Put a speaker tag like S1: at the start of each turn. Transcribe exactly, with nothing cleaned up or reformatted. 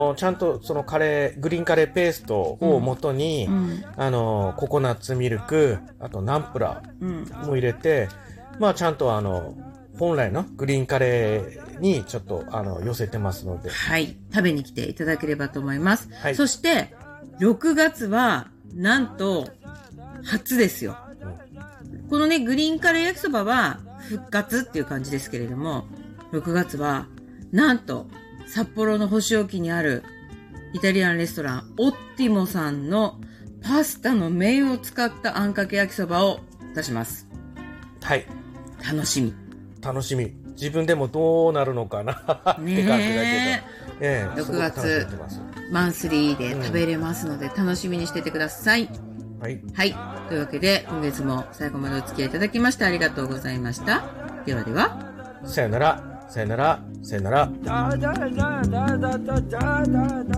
S1: ちゃんとそのカレー、グリーンカレーペーストを元に、うん、あの、ココナッツミルク、あとナンプラーも入れて、うん、まあちゃんとあの、本来のグリーンカレーにちょっとあの、寄せてますので。
S2: はい。食べに来ていただければと思います。はい。そして、ろくがつは、なんと、初ですよ。うん、このね、グリーンカレー焼きそばは復活っていう感じですけれども、ろくがつは、なんと、札幌の星置にあるイタリアンレストランオッティモさんのパスタの麺を使ったあんかけ焼きそばを出します。
S1: はい。
S2: 楽しみ。
S1: 楽しみ。自分でもどうなるのかなって感じだけど。え
S2: え、ろくがつマンスリーで食べれますので楽しみにしててください。
S1: うん、はい。
S2: はい。というわけで今月も最後までお付き合いいただきましてありがとうございました。ではでは。
S1: さよなら。さよなら。さよなら。